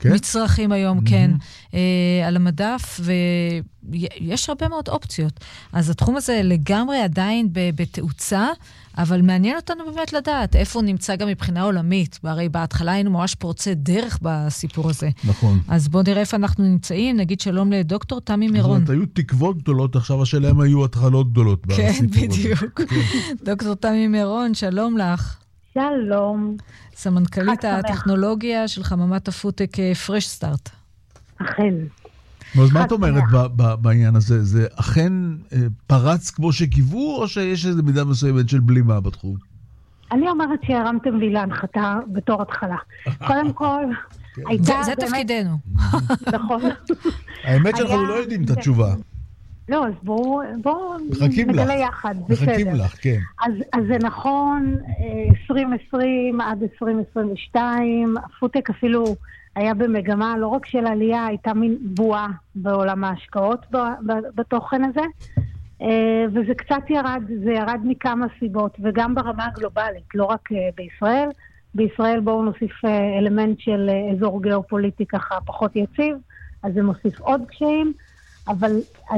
מצרכים היום, כן, על המדף, ויש הרבה מאוד אופציות. אז התחום הזה לגמרי עדיין בתאוצה, אבל מעניין אותנו באמת לדעת איפה הוא נמצא גם מבחינה עולמית. הרי בהתחלה היינו ממש פורצי דרך בסיפור הזה. נכון. אז בואו נראה איפה אנחנו נמצאים. נגיד שלום לדוקטור תמי מירון. זאת היו תקוות גדולות, עכשיו השאלה היו התחלות גדולות בסיפור הזה. כן, בדיוק. דוקטור תמי מירון, שלום לך. שלום. סמנכ"לית הטכנולוגיה של חממת הפודטק פרש סטארט. אכן. אז מה את אומרת בעניין הזה? זה אכן פרץ כמו שקיוו, או שיש איזו מידה מסוימת של בלימה בתחום? אני אומרת שהרמתם לי להנחתה בתור התחלה. קודם כל, זה תפקידנו. נכון. האמת שאנחנו לא יודעים את התשובה. לא, אז בואו נגלה יחד. מחכים לך, כן. אז זה נכון, 2020 עד 2022, הפודטק אפילו היה במגמה, לא רק של עלייה, הייתה מין בועה בעולם ההשקעות בתוכן הזה, וזה קצת ירד, זה ירד מכמה סיבות, וגם ברמה הגלובלית, לא רק בישראל. בישראל בואו נוסיף אלמנט של אזור גיאופוליטי ככה פחות יציב, אז זה מוסיף עוד קשיים, אבל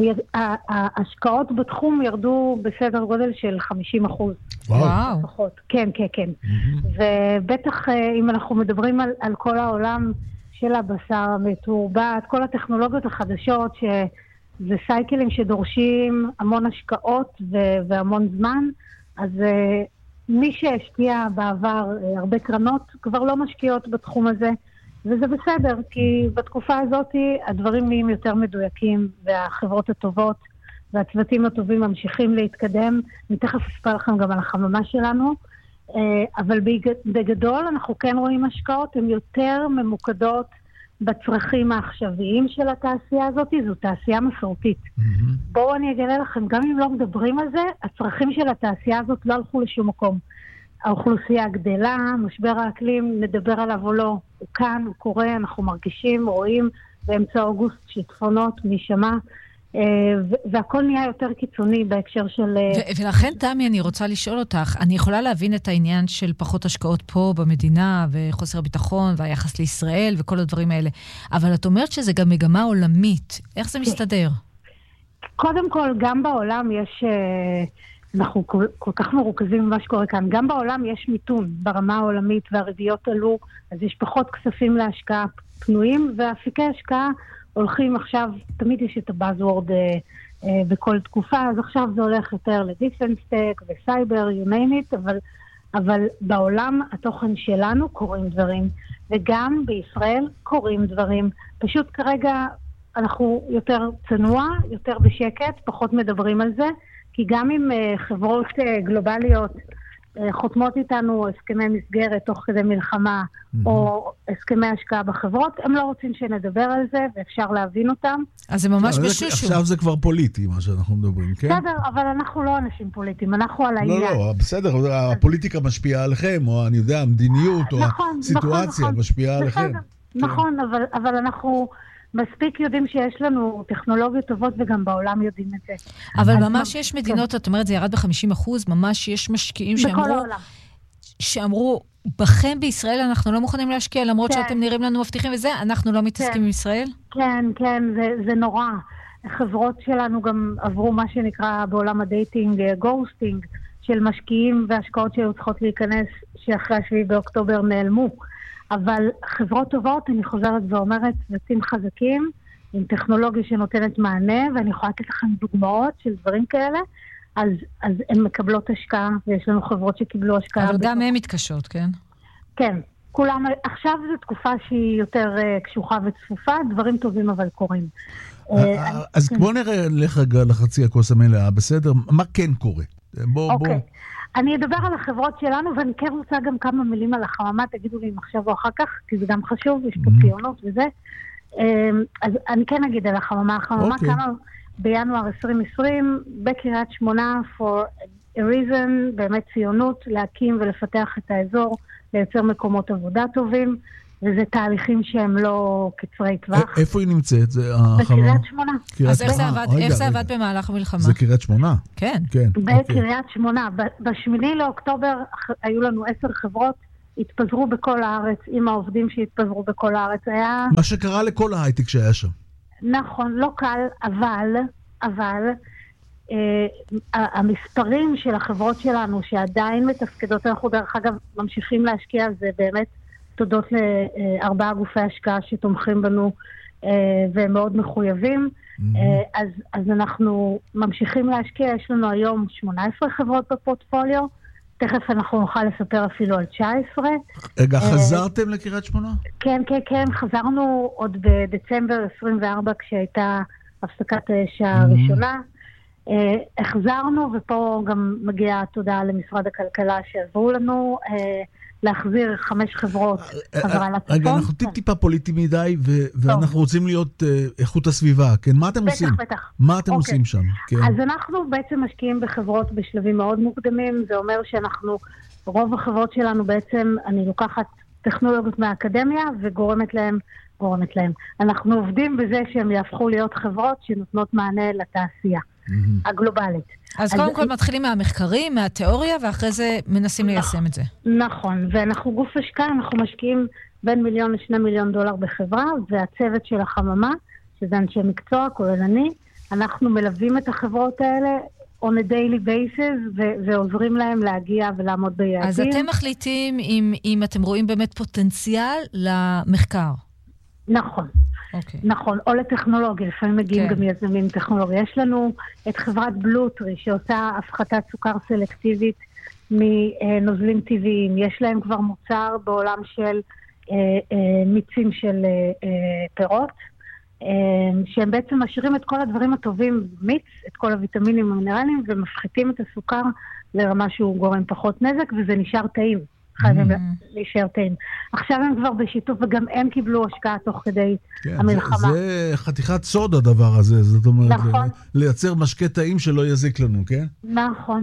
ההשקעות בתחום ירדו בסדר גודל של 50%. וואו. פחות. כן, כן, כן. ובטח אם אנחנו מדברים על כל העולם של הבשר המתורבת, כל הטכנולוגיות החדשות, שזה סייקלים שדורשים המון השקעות והמון זמן, אז מי שהשקיע בעבר הרבה קרנות כבר לא משקיעות בתחום הזה, וזה בסדר, כי בתקופה הזאת הדברים נהיים יותר מדויקים, והחברות הטובות והצוותים הטובים ממשיכים להתקדם. אני תכף אספר לכם גם על החממה שלנו, אבל בגדול אנחנו כן רואים השקעות, הן יותר ממוקדות בצרכים העכשוויים של התעשייה הזאת, זו תעשייה מסורתית. בואו אני אגלה לכם, גם אם לא מדברים על זה, הצרכים של התעשייה הזאת לא הלכו לשום מקום. האוכלוסייה גדלה, משבר האקלים, נדבר עליו או לא, הוא כאן, הוא קורה, אנחנו מרגישים, רואים, באמצע אוגוסט שיטפונות, מי שמע, והכל נהיה יותר קיצוני בהקשר של... ולכן, תמי, אני רוצה לשאול אותך, אני יכולה להבין את העניין של פחות השקעות פה במדינה, וחוסר הביטחון, והיחס לישראל, וכל הדברים האלה, אבל את אומרת שזה גם מגמה עולמית. איך זה מסתדר? קודם כל, גם בעולם יש... אנחנו כל כך מרוכזים במה שקורה כאן. גם בעולם יש מיתון ברמה העולמית, והריביות עלו, אז יש פחות כספים להשקעה פנויים, ואפיקי השקעה הולכים עכשיו, תמיד יש את הבאזוורד בכל תקופה, אז עכשיו זה הולך יותר לדיפנס טק וסייבר, you name it, אבל בעולם התוכן שלנו קורים דברים, וגם בישראל קורים דברים. פשוט כרגע אנחנו יותר צנוע, יותר בשקט, פחות מדברים על זה, כי גם אם חברות גלובליות חותמות איתנו הסכמי מסגרת תוך כדי מלחמה, או הסכמי השקעה בחברות, הם לא רוצים שנדבר על זה, ואפשר להבין אותם. אז זה ממש בשושו. עכשיו זה כבר פוליטי, מה שאנחנו מדברים, כן? בסדר, אבל אנחנו לא אנשים פוליטיים, אנחנו על העניין. לא, בסדר, הפוליטיקה משפיעה עליכם, או אני יודע, המדיניות, או הסיטואציה משפיעה עליכם. נכון, אבל אנחנו... מספיק יודעים שיש לנו טכנולוגיות טובות, וגם בעולם יודעים את זה. אבל ממש יש מדינות, את אומרת, זה ירד ב-50%, ממש יש משקיעים שאמרו, בכם בישראל אנחנו לא מוכנים להשקיע, למרות שאתם נראים לנו מבטיחים וזה, אנחנו לא מתעסקים עם ישראל? כן, כן, זה נורא. החברות שלנו גם עברו מה שנקרא בעולם הדייטינג, גוסטינג, של משקיעים והשקעות שהיו צריכות להיכנס, שאחרי 7 באוקטובר נעלמו. אבל חברות טובות, אני חוזרת ואומרת, צוותים חזקים, עם טכנולוגיה שנותנת מענה, ואני יכולה לתת לכם דוגמאות של דברים כאלה, אז הן מקבלות השקעה, ויש לנו חברות שקיבלו השקעה. אבל גם הן מתקשות, כן? כן, כולם, עכשיו זו תקופה שהיא יותר קשוחה וצפופה, דברים טובים אבל קורים. אז בוא נראה לך לחצי הכוס המלאה, בסדר? מה כן קורה? אוקיי. אני אדבר על החברות שלנו, ואני כן רוצה גם כמה מילים על החממה, תגידו לי אם עכשיו או אחר כך, כי זה גם חשוב, יש פה ציונות וזה. אז אני כן אגיד על החממה. החממה קמה בינואר 2020, בקריית שמונה, for a reason, באמת ציונות, להקים ולפתח את האזור, לייצר מקומות עבודה טובים, וזה תהליכים שהם לא קצרי טווח. איפה היא נמצאת? בקריית שמונה. אז איך זה עבד במהלך המלחמה? זה קריית שמונה? כן. בקריית שמונה. ב8 לאוקטובר היו לנו 10 חברות התפזרו בכל הארץ, עם העובדים שהתפזרו בכל הארץ. היה... מה שקרה לכל ההייטק שהיה שם. נכון, לא קל, אבל המספרים של החברות שלנו שעדיין מתפקדות, אנחנו דרך אגב ממשיכים להשקיע, זה באמת תודות ל4 גופי השקעה שתומכים בנו והם מאוד מחויבים. אז אנחנו ממשיכים להשקיע, יש לנו היום 18 חברות בפורטפוליו, תכף אנחנו נוכל לספר אפילו על 19. רגע, חזרתם לקריית שמונה? כן, חזרנו עוד בדצמבר 24 כשהייתה הפסקת האש הראשונה. החזרנו, ופה גם מגיעה תודה למשרד הכלכלה שעזרו לנו להחזיר 5 חברות חזרה לצפון. רגע, אנחנו טיפה פוליטי מדי, ואנחנו רוצים להיות איכות הסביבה. כן, מה אתם עושים? בטח. מה אתם עושים שם? אז אנחנו בעצם משקיעים בחברות בשלבים מאוד מוקדמים, זה אומר שאנחנו, רוב החברות שלנו בעצם, אני לוקחת טכנולוגיות מהאקדמיה וגורמת להם. אנחנו עובדים בזה שהם יהפכו להיות חברות שנותנות מענה לתעשייה הגלובלית. אז קודם כל מתחילים מהמחקרים, מהתיאוריה, ואחרי זה מנסים ליישם את זה. נכון, ואנחנו גוף השקעה, אנחנו משקיעים בין $1 מיליון ל$2 מיליון בחברה, והצוות של החממה, שזה אנשי מקצוע, כולל אני, אנחנו מלווים את החברות האלה on a daily basis, ועוזרים להם להגיע ולעמוד ביעדים. אז אתם מחליטים אם אתם רואים באמת פוטנציאל למחקר. נכון. Okay. נכון, או לטכנולוגיה, לפעמים מגיעים גם יזמים טכנולוגיה. יש לנו את חברת בלוטרי שעושה הפחתת סוכר סלקטיבית מנוזלים טבעיים. יש להם כבר מוצר בעולם של מיצים של פירות, שהם בעצם משאירים את כל הדברים הטובים במיץ, את כל הוויטמינים המינרליים, ומפחיתים את הסוכר לרמה שהוא גורם פחות נזק, וזה נשאר טעים. חייבים להישאר טעים. עכשיו הם כבר בשיתוף, וגם הם קיבלו השקעה תוך כדי המלחמה. זה חתיכת סוד הדבר הזה, זאת אומרת, לייצר משקה טעים שלא יזיק לנו, כן? נכון.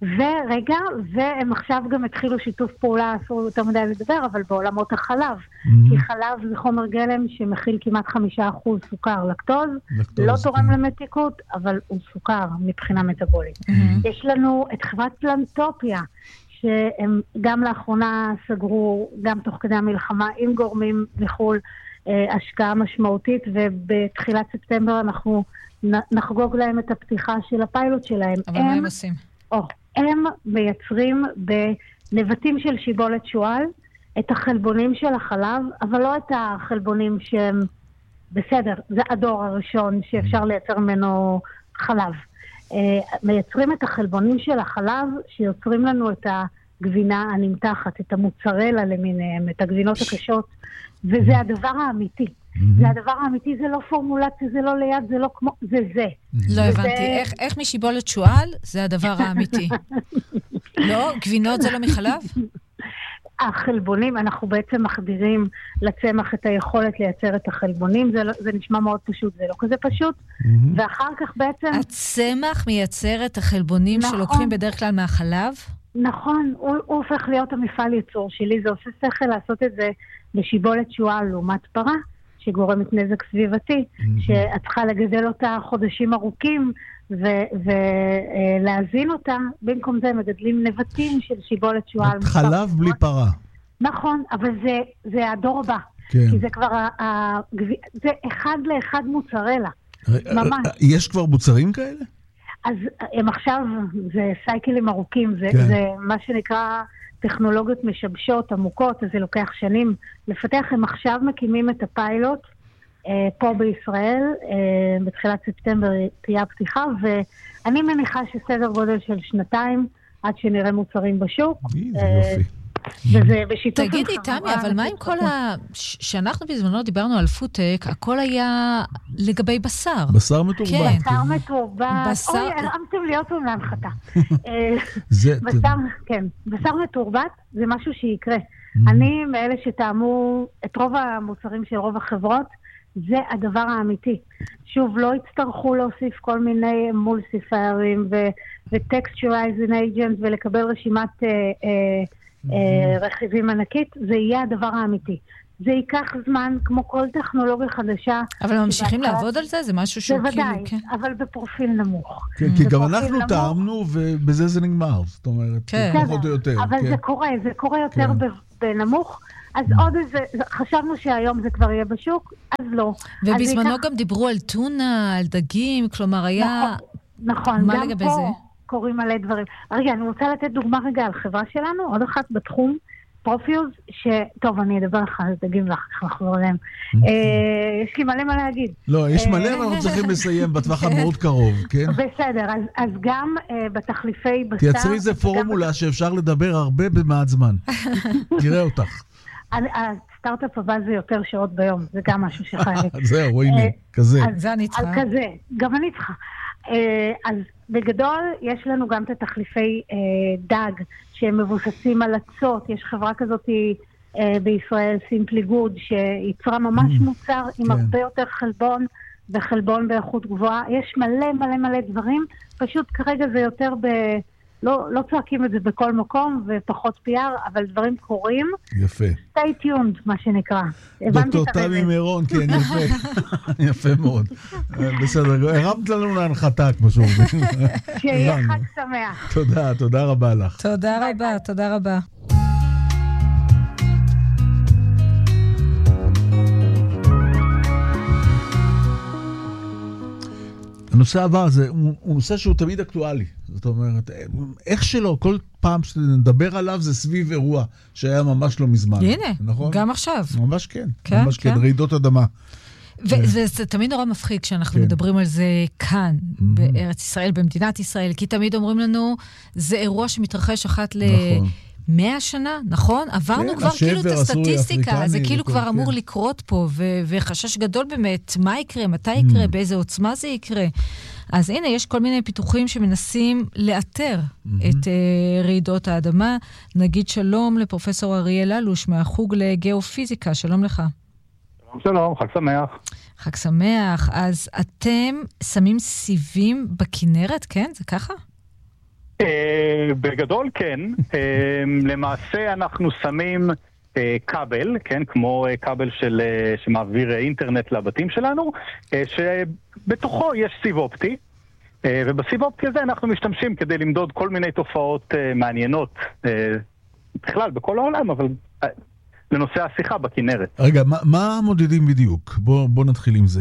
והם עכשיו גם התחילו שיתוף פעולה, אסור יותר מדי לדבר, אבל בעולמות החלב. כי חלב זה חומר גלם שמכיל כמעט 5% סוכר, לקטוז, לא תורם למתיקות, אבל הוא סוכר מבחינה מטאבולית. יש לנו את חברת פלנטופיה, שהם גם לאחרונה סגרו, גם תוך כדי המלחמה, עם גורמים לחול, השקעה משמעותית, ובתחילת ספטמבר אנחנו נחגוג להם את הפתיחה של הפיילוט שלהם. אבל מה הם עושים? הם מייצרים בנבטים של שיבולת שועל את החלבונים של החלב, אבל לא את החלבונים שהם בסדר, זה הדור הראשון שאפשר לייצר ממנו חלב. מייצרים את החלבונים של החלב שיוצרים לנו את הגבינה הנמתחת, את המוצרלה למיניהם, את הגבינות הקשות, וזה הדבר האמיתי. זה הדבר האמיתי, זה לא פורמולציה, זה לא ליד, זה לא כמו, זה. לא הבנתי, איך משיבולת שועל זה הדבר האמיתי? לא? גבינות זה לא מחלב? החלבונים, אנחנו בעצם מחדירים לצמח את היכולת לייצר את החלבונים, זה נשמע מאוד פשוט, זה לא כזה פשוט, ואחר כך בעצם... הצמח מייצר את החלבונים שלוקחים בדרך כלל מהחלב? נכון, הוא הופך להיות המפעל ייצור שלי, זה עושה שכל לעשות את זה בשיבולת שועל לעומת פרה, שגורמת נזק סביבתי, שאת צריכה לגדל אותה חודשים ארוכים, ולהזין אותה, במקום זה מגדלים נבטים של שיבולת שועל. חלב בלי פרה. נכון, אבל זה הדור הבא. כי זה כבר, זה אחד לאחד מוצרלה. ממש. יש כבר מוצרים כאלה? אז הם עכשיו, זה סייקלים ארוכים, זה מה שנקרא טכנולוגיות משבשות, עמוקות, אז זה לוקח שנים לפתח. הם עכשיו מקימים את הפיילוט, פה בישראל, בתחילת ספטמבר תהיה הפתיחה, ואני מניחה שסדר גודל של 2 עד שנראה מוצרים בשוק. וזה בשיתוף... תגידי, תמי, אבל מה עם כל שאנחנו בזמנו דיברנו על פודטק, הכל היה לגבי בשר. בשר מתורבת. כן. בשר מתורבת. אוי, הרמתם להיות פה להנחתה. בשר מתורבת זה משהו שיקרה. אני מאלה שטעמו את רוב המוצרים של רוב החברות, זה הדבר האמיתי. שוב, לא יצטרכו להוסיף כל מיני אמולסיפיירים ו-texturizing agents ולקבל רשימת רכיבים ענקית, זה יהיה הדבר האמיתי. זה ייקח זמן כמו כל טכנולוגיה חדשה. אבל ממשיכים לעבוד על זה? זה משהו שהוא כאילו... בוודאי, אבל בפרופיל נמוך. כן, כי גם אנחנו טעמנו ובזה זה נגמר. זאת אומרת, פחות או יותר. אבל זה קורה יותר בנמוך, אז עוד איזה, חשבנו שהיום זה כבר יהיה בשוק, אז לא. ובזמנו גם דיברו על טונה, על דגים, כלומר היה... נכון, גם פה קוראים מלא דברים. רגע, אני רוצה לתת דוגמה רגע על חברה שלנו, עוד אחת בתחום, פרופיוז, טוב, אני אדבר לך על דגים ואחר כך נחזור אליהם. יש לי מלא מה להגיד. לא, יש מלא, אבל אנחנו צריכים לסיים בטווח המאוד קרוב, כן? בסדר, אז גם בתחליפי בשר... תייצרי איזה פורמולה שאפשר לדבר הרבה במעט זמן. תראה אותך. הסטארט-אפ הבא זה יותר שעות ביום, זה גם משהו שחייב. זהו, הנה, כזה. זה אני צריכה. כזה, גם אני צריכה. אז בגדול יש לנו גם את התחליפי דג שהם מבוססים על עצות. יש חברה כזאת בישראל, סימפלי גוד, שיצרה ממש מוצר עם הרבה יותר חלבון וחלבון באיכות גבוהה. יש מלא מלא מלא דברים, פשוט כרגע זה יותר לא צועקים את זה בכל מקום ופחות PR, אבל דברים קורים. יפה. stay tuned, מה שנקרא. דוקטור תמי מירון, כן, יפה. יפה מאוד. בסדר, הרמת לנו להנחתה, כמו שאומרים. שיהיה חג שמח. תודה רבה לך. תודה רבה. הנושא הבא הוא נושא שהוא תמיד אקטואלי. זאת אומרת, איך שלא, כל פעם שנדבר עליו זה סביב אירוע שהיה ממש לא מזמן. הנה, נכון? גם עכשיו. ממש כן. ממש כן, רעידות אדמה. וזה תמיד נורא מפחיד כשאנחנו מדברים על זה כאן, בארץ ישראל, במדינת ישראל, כי תמיד אומרים לנו, זה אירוע שמתרחש אחת ל-100 שנה, נכון? עברנו כבר כאילו את הסטטיסטיקה, זה כאילו כבר אמור לקרות פה, וחשש גדול באמת, מה יקרה, מתי יקרה, באיזה עוצמה זה יקרה. אז הנה, יש כל מיני פיתוחים שמנסים לאתר את רעידות האדמה. נגיד שלום לפרופסור אריאל אלוש מהחוג לגאופיזיקה, שלום לך. שלום, חג שמח. חג שמח. אז אתם שמים סיבים בכנרת, כן? זה ככה? בגדול כן. למעשה אנחנו שמים כבל, כן? כמו כבל שמעביר אינטרנט לבתים שלנו, שבתוכו יש סיב אופטי, ובסיב אופטי הזה אנחנו משתמשים כדי למדוד כל מיני תופעות מעניינות, בכלל בכל העולם, אבל לנושא השיחה בכנרת. רגע, מה מודדים בדיוק? בוא נתחיל עם זה.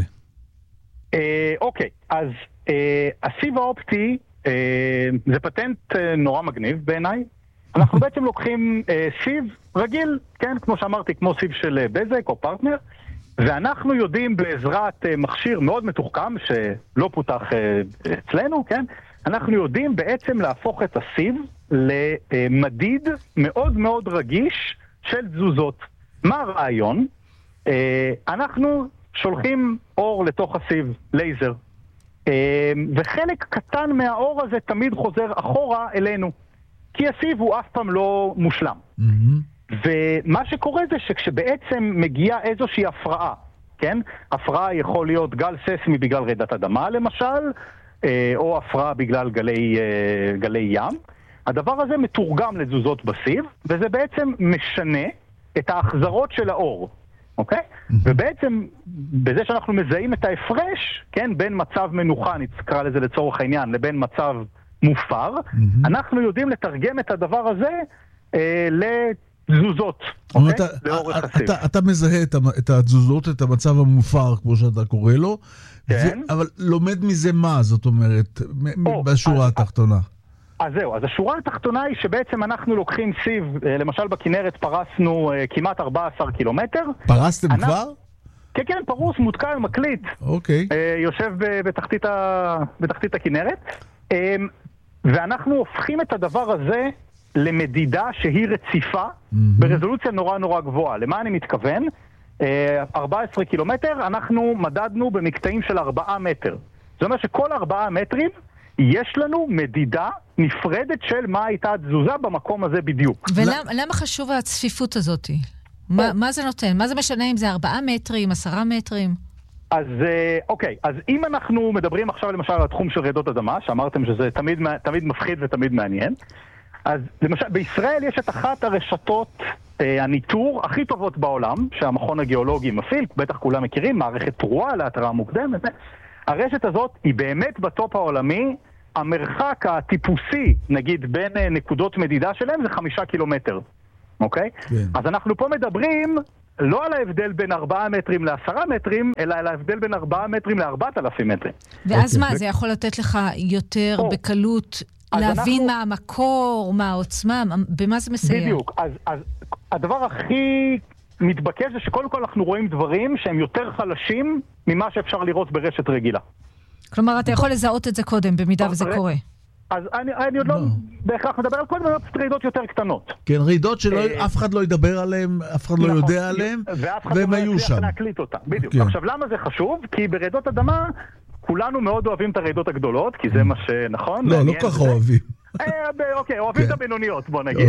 אוקיי, אז הסיב האופטי זה פטנט נורא מגניב בעיניי. אנחנו בעצם לוקחים סיב רגיל, כן, כמו שאמרתי, כמו סיב של בזק או פרטנר, ואנחנו יודעים בעזרת מכשיר מאוד מתוחכם שלא פותח אצלנו, כן, אנחנו יודעים בעצם להפוך את הסיב למדיד מאוד מאוד רגיש של תזוזות. מה הרעיון? אנחנו שולחים אור לתוך הסיב, לייזר, וחלק קטן מהאור הזה תמיד חוזר אחורה אלינו, כי הסיב הוא אף פעם לא מושלם. ומה שקורה זה שכשבעצם מגיעה איזושהי הפרעה, כן? הפרעה יכול להיות גל ססמי בגלל רעידת אדמה למשל, או הפרעה בגלל גלי ים. הדבר הזה מתורגם לתזוזות בסיב, וזה בעצם משנה את ההחזרות של האור. אוקיי? ובעצם, בזה שאנחנו מזהים את ההפרש, כן, בין מצב מנוחה, נקרא לזה לצורך העניין, לבין מצב מופר, אנחנו יודעים לתרגם את הדבר הזה לתזוזות, אוקיי? לאורך הסיב. אתה מזהה את התזוזות, את המצב המופר, כמו שאתה קורא לו, אבל לומד מזה מה, זאת אומרת, בשורה התחתונה. אז זהו, אז השורה התחתונה היא שבעצם אנחנו לוקחים סיב, למשל בכנרת פרסנו כמעט 14 קילומטר. פרסתם כבר? כן, כן, פרוס, מותקן, מקליט. אוקיי. יושב בתחתית הכנרת. ואנחנו הופכים את הדבר הזה למדידה שהיא רציפה, ברזולוציה נורא נורא גבוהה. למה אני מתכוון? 14 קילומטר, אנחנו מדדנו במקטעים של 4 מטר. זאת אומרת שכל 4 מטרים יש לנו מדידה נפרדת של מה הייתה התזוזה במקום הזה בדיוק. ולמה חשוב הצפיפות הזאת? מה זה נותן? מה זה משנה אם זה 4 מטרים, 10 מטרים? אז אוקיי, אז אם אנחנו מדברים עכשיו למשל על התחום של רעידות אדמה, שאמרתם שזה תמיד מפחיד ותמיד מעניין, אז למשל בישראל יש את אחת הרשתות הניטור הכי טובות בעולם, שהמכון הגיאולוגי מפעיל, בטח כולם מכירים, מערכת תרועה להתראה מוקדמת. הרשת הזאת היא באמת בטופ העולמי, המרחק הטיפוסי, נגיד, בין נקודות מדידה שלהם זה 5 קילומטר. אוקיי? כן. אז אנחנו פה מדברים לא על ההבדל בין 4 מטרים ל10 מטרים, אלא על ההבדל בין 4 מטרים ל4,000 מטרים. ואז מה, זה יכול לתת לך יותר בקלות להבין מה המקור, מה העוצמה, במה זה מסייע? בדיוק. אז הדבר הכי מתבקש זה שקודם כל אנחנו רואים דברים שהם יותר חלשים ממה שאפשר לראות ברשת רגילה. כלומר, אתה יכול לזהות את זה קודם, במידה וזה קורה. אז אני עוד לא בהכרח מדבר על כל מיני רעידות יותר קטנות. כן, רעידות שאף אחד לא ידבר עליהם, אף אחד לא יודע עליהם, והם היו שם. להקליט אותם. בדיוק. עכשיו, למה זה חשוב? כי ברעידות אדמה כולנו מאוד אוהבים את הרעידות הגדולות, כי זה מה שנכון. לא כך אוהבים. אוקיי, אוהבים את הבינוניות, בוא נגיד.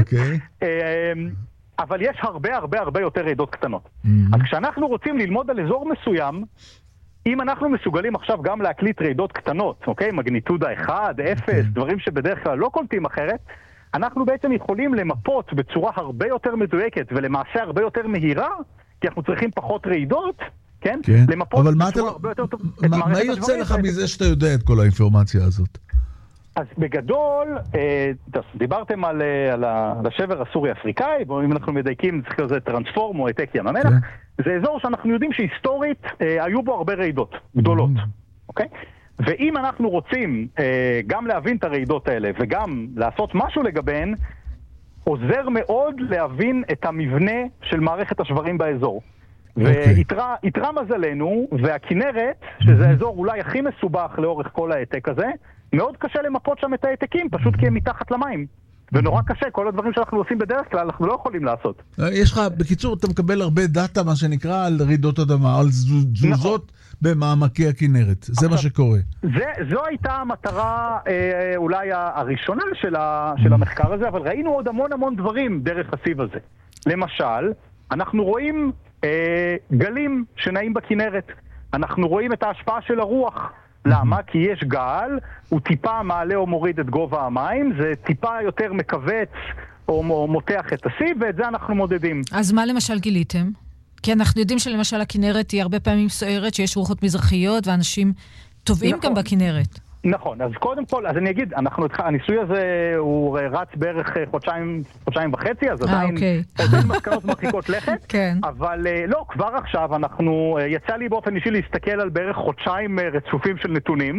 אבל יש הרבה יותר רעידות קטנות. אז כשאנחנו רוצים ללמוד על אזור מסוים, אם אנחנו מסוגלים עכשיו גם להקליט רעידות קטנות, אוקיי? מגניטודה 1, 0, דברים שבדרך כלל לא קולטים אחרת, אנחנו בעצם יכולים למפות בצורה הרבה יותר מדויקת, ולמעשה הרבה יותר מהירה, כי אנחנו צריכים פחות רעידות, כן? למפות בצורה הרבה יותר טוב. מה יוצא לך מזה שאתה יודע את כל האינפורמציה הזאת? אז בגדול, דיברתם על השבר הסורי-אפריקאי, אם אנחנו מדייקים, צריך לזה טרנספורם או העתק ים המלח, זה אזור שאנחנו יודעים שהיסטורית היו בו הרבה רעידות גדולות, אוקיי? ואם אנחנו רוצים גם להבין את הרעידות האלה וגם לעשות משהו לגביהן, עוזר מאוד להבין את המבנה של מערכת השברים באזור. ויתרה מזלנו, והכינרת, שזה האזור אולי הכי מסובך לאורך כל העתק הזה, מאוד קשה למפות שם את העתקים, פשוט כי הם מתחת למים. ונורא קשה, כל הדברים שאנחנו עושים בדרך כלל, אנחנו לא יכולים לעשות. יש לך, בקיצור, אתה מקבל הרבה דאטה, מה שנקרא, על רעידות אדמה, על תזוזות במעמקי הכינרת. זה מה שקורה. זו הייתה המטרה אולי הראשונה של המחקר הזה, אבל ראינו עוד המון דברים דרך הסיב הזה. למשל, אנחנו רואים גלים שנעים בכינרת. אנחנו רואים את ההשפעה של הרוח. למה? כי יש גל, הוא טיפה מעלה או מוריד את גובה המים, זה טיפה יותר מקווץ או מותח את הסיב, ואת זה אנחנו מודדים. אז מה למשל גיליתם? כי אנחנו יודעים שלמשל הכינרת היא הרבה פעמים סוערת, שיש רוחות מזרחיות, ואנשים טובעים גם בכינרת. נכון, אז קודם כל, אז אני אגיד, הניסוי הזה הוא רץ בערך חודשיים וחצי, אז עדיין עוד מסקנות מרחיקות לכת, אבל לא, כבר עכשיו יצא לי באופן אישי להסתכל על בערך חודשיים רצופים של נתונים,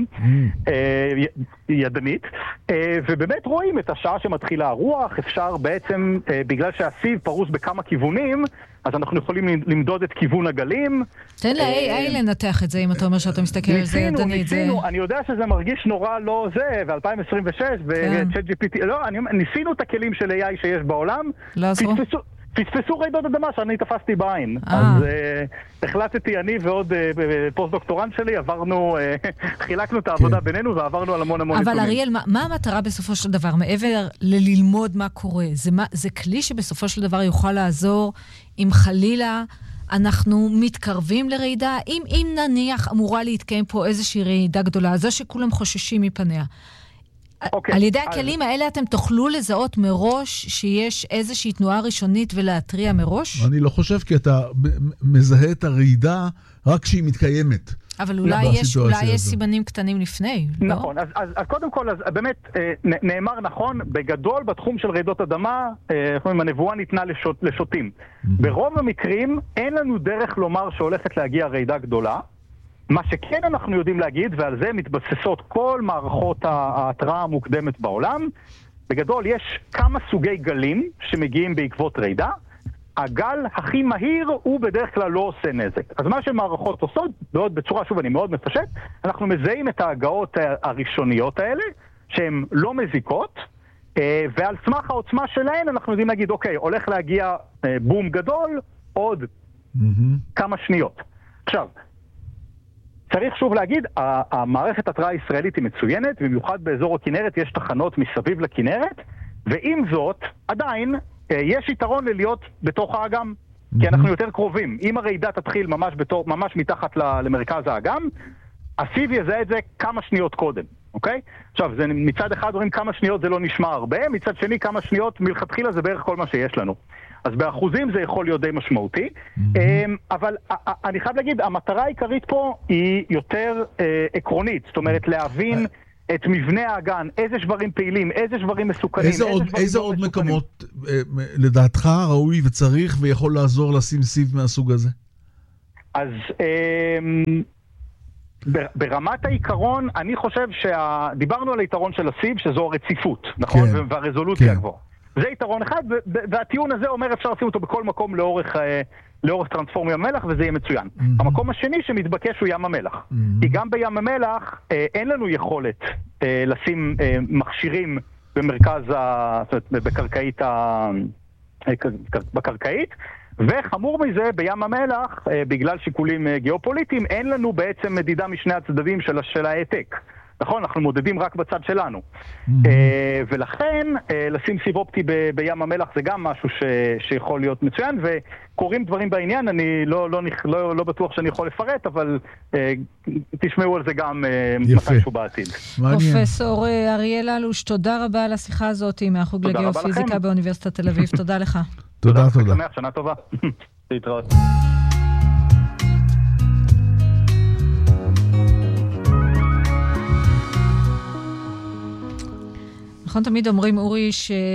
ידנית, ובאמת רואים את השעה שמתחילה הרוח, אפשר בעצם, בגלל שהסיב פרוס בכמה כיוונים, אז אנחנו יכולים למדוד את כיוון הגלים. תן ל-AI לנתח את זה, אם אתה אומר שאתה מסתכל על זה ידנית. ניסינו, אני יודע שזה מרגיש נורא לא זה, ו-2026, ו-ChatGPT, לא, ניסינו את הכלים של AI שיש בעולם, פספסו רעידות אדמה שאני תפסתי בעין. אז החלטתי, אני ועוד פוסט-דוקטורנט שלי, חילקנו את העבודה בינינו ועברנו על המון נתונים. אבל אריאל, מה המטרה בסופו של דבר? מעבר לללמוד מה קורה, זה כלי שבסופו של דבר יוכל לעזור אם חלילה אנחנו מתקרבים לרעידה, אם נניח אמורה להתקיים פה איזושהי רעידה גדולה, זו שכולם חוששים מפניה. על ידי הכלים האלה אתם תוכלו לזהות מראש שיש איזושהי תנועה ראשונית ולהטריע מראש? אני לא חושב, כי אתה מזהה את הרעידה רק כשהיא מתקיימת. אבל אולי יש סימנים קטנים לפני, לא? נכון, אז קודם כל, באמת נאמר נכון, בגדול בתחום של רעידות אדמה, הנבואה ניתנה לשוטים. ברוב המקרים אין לנו דרך לומר שהולכת להגיע רעידה גדולה, מה שכן אנחנו יודעים להגיד, ועל זה מתבססות כל מערכות ההתראה המוקדמת בעולם, בגדול יש כמה סוגי גלים שמגיעים בעקבות רעידה, הגל הכי מהיר הוא בדרך כלל לא עושה נזק. אז מה שמערכות עושות, בעוד בצורה, שוב אני מאוד מפשט, אנחנו מזהים את ההגעות הראשוניות האלה, שהן לא מזיקות, ועל סמך העוצמה שלהן אנחנו יודעים להגיד, אוקיי, הולך להגיע בום גדול, עוד כמה שניות. עכשיו, צריך שוב להגיד, המערכת התראה הישראלית היא מצוינת, במיוחד באזור הכינרת יש תחנות מסביב לכינרת, ועם זאת, עדיין יש יתרון ללהיות בתוך האגם, כי אנחנו יותר קרובים. אם הרעידה תתחיל ממש מתחת למרכז האגם, הסיב יזהה את זה כמה שניות קודם, אוקיי? עכשיו, מצד אחד אומרים כמה שניות זה לא נשמע הרבה, מצד שני כמה שניות מלכתחילה זה בערך כל מה שיש לנו. אז באחוזים זה יכול להיות די משמעותי, אבל אני חייב להגיד, המטרה העיקרית פה היא יותר עקרונית, זאת אומרת להבין את מבנה האגן, איזה שברים פעילים, איזה שברים מסוכנים, איזה עוד מקומות לדעתך ראוי וצריך ויכול לעזור לשים סיב מהסוג הזה? אז ברמת העיקרון, אני חושב דיברנו על היתרון של הסיב, שזו הרציפות, נכון? והרזולוציה הגבוהה. זה יתרון אחד, והטיעון הזה אומר אפשר לשים אותו בכל מקום לאורך טרנספורם ים המלח, וזה יהיה מצוין. המקום השני שמתבקש הוא ים המלח. כי גם בים המלח אין לנו יכולת לשים מכשירים במרכז, בקרקעית, וחמור מזה, בים המלח, בגלל שיקולים גיאופוליטיים, אין לנו בעצם מדידה משני הצדדים של העתק. נכון, אנחנו מודדים רק בצד שלנו. ולכן, לשים סיב אופטי בים המלח זה גם משהו שיכול להיות מצוין, וקוראים דברים בעניין, אני לא בטוח שאני יכול לפרט, אבל תשמעו על זה גם מתישהו בעתיד. פרופסור אריאל אלוש, תודה רבה על השיחה הזאת מהחוג לגיאופיזיקה באוניברסיטת תל אביב. תודה לך. תודה. שמח, שנה טובה. להתראות. נכון, תמיד אומרים, אורי,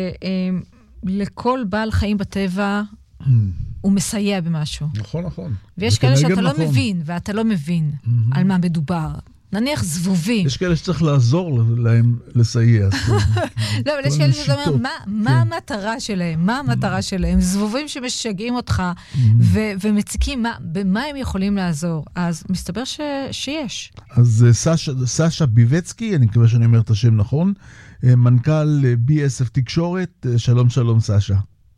שלכל בעל חיים בטבע הוא מסייע במשהו. נכון. ויש כאלה שאתה לא מבין, ואתה לא מבין על מה מדובר. נניח זבובים. יש כאלה שצריך לעזור להם לסייע. לא, אבל יש כאלה שאתה אומר, מה המטרה שלהם? מה המטרה שלהם? זבובים שמשגעים אותך ומציקים, במה הם יכולים לעזור? אז מסתבר שיש. אז סשה ביבצקי, אני מקווה שאני אומר את השם נכון, מנכ"ל BSF תקשורת, שלום סשה.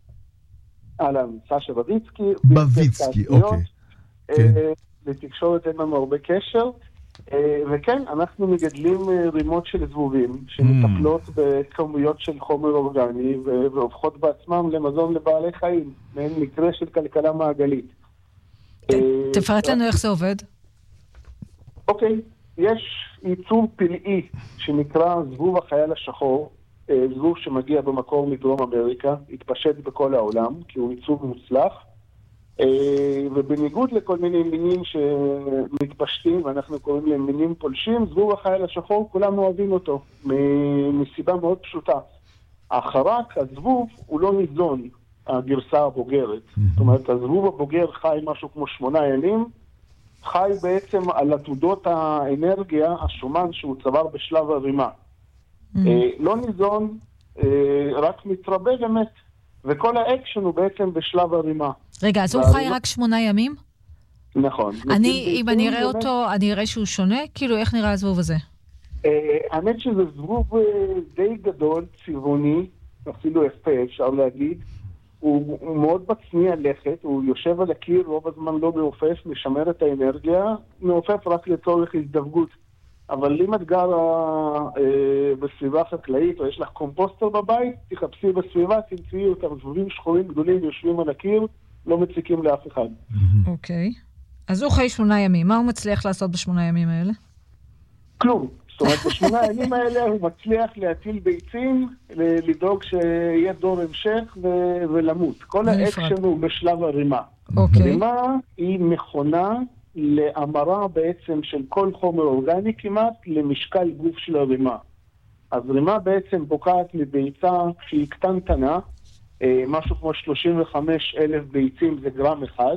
אהלן, סשה בביצקי, אוקיי. לתקשורת אין לנו הרבה קשר, וכן, אנחנו מגדלים רימות של זבובים, שמטפלות בכמויות של חומר אורגני, והופכות בעצמם למזון לבעלי חיים, מעין מקרה של כלכלה מעגלית. תפרט לנו איך זה עובד. אוקיי, יש ייצור פלאי שנקרא זבוב החייל השחור, זבוב שמגיע במקור מדרום אמריקה, התפשט בכל העולם, כי הוא ייצור מוצלח, ובניגוד לכל מיני מינים שמתפשטים, ואנחנו קוראים להם מינים פולשים, זבוב החייל השחור, כולם אוהבים אותו, מסיבה מאוד פשוטה. החרק, הזבוב, הוא לא ניזון, הגרסה הבוגרת. זאת אומרת, הזבוב הבוגר חי משהו כמו 8 ימים, חי בעצם על עתודות האנרגיה, השומן שהוא צבר בשלב הרימה. לא ניזון, רק מתרבה ומת. וכל האקשן הוא בעצם בשלב הרימה. רגע, אז הוא חי רק 8 ימים? נכון. אם אני אראה אותו, אני אראה שהוא שונה? כאילו, איך נראה הזבוב הזה? האמת שזה זבוב די גדול, צבעוני, אפילו יפה, אפשר להגיד. הוא מאוד בצניע לכת, הוא יושב על הקיר, רוב הזמן לא מעופף, משמר את האנרגיה, מעופף רק לצורך הזדווגות. אבל אם את גרה בסביבה חקלאית, או יש לך קומפוסטר בבית, תחפשי בסביבה, תמצאי אותם זבובים שחורים גדולים, יושבים על הקיר, לא מציקים לאף אחד. אוקיי. אז הוא חי 8 ימים. מה הוא מצליח לעשות ב8 ימים האלה? כלום. זאת אומרת, ב8 הימים האלה הוא מצליח להטיל ביצים, לדאוג שיהיה דור המשך ולמות. כל האקשן הוא בשלב הרימה. הרימה היא מכונה להמרה בעצם של כל חומר אורגני כמעט למשקל גוף של הרימה. אז רימה בעצם בוקעת מביצה שהיא קטנטנה, משהו כמו 35,000 ביצים זה גרם אחד,